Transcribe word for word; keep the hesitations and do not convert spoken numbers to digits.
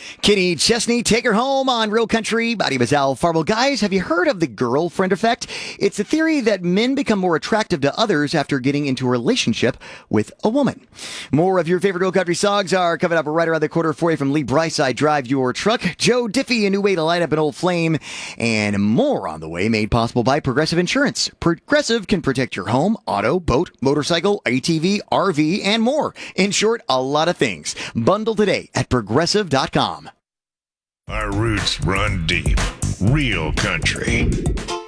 Kenny Chesney, take her home on Real Country. Body Bazal Farwell. Guys, have you heard of the girlfriend effect? It's a theory that men become more attractive to others after getting into a relationship with a woman. More of your favorite Real Country songs are coming up right around the corner for you from Lee Bryce. I Drive Your Truck, Joe Diffie, A New Way to Light Up an Old Flame, and more on the way, made possible by Progressive Insurance. Progressive can protect your home, auto, boat, motorcycle, A T V, R V, and more. In short, a lot of things. Bundle today at progressive dot com. Our roots run deep. Real Country.